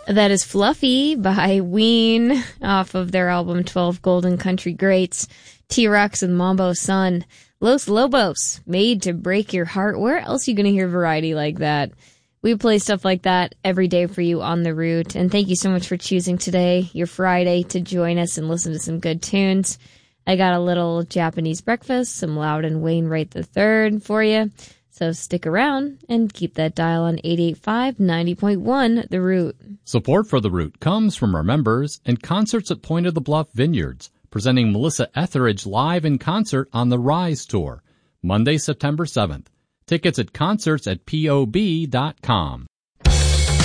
That is Fluffy by Ween off of their album 12 Golden Country Greats. T-Rex and Mambo Sun. Los Lobos, Made to Break Your Heart. Where else are you going to hear variety like that? We play stuff like that every day for you on The Root. And thank you so much for choosing today, your Friday, to join us and listen to some good tunes. I got a little Japanese breakfast, some Loudon Wainwright III for you. So stick around and keep that dial on 885 90.1 The Root. Support for The Root comes from our members and concerts at Point of the Bluff Vineyards, presenting Melissa Etheridge live in concert on the Rise Tour, Monday, September 7th. Tickets at concerts@pob.com.